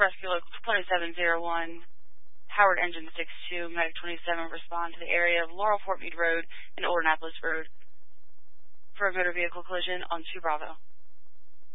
Rescue Local 2701, Howard Engine 62, Medic 27 respond to the area of Laurel Fort Meade Road and Old Annapolis Road for a motor vehicle collision on 2 Bravo.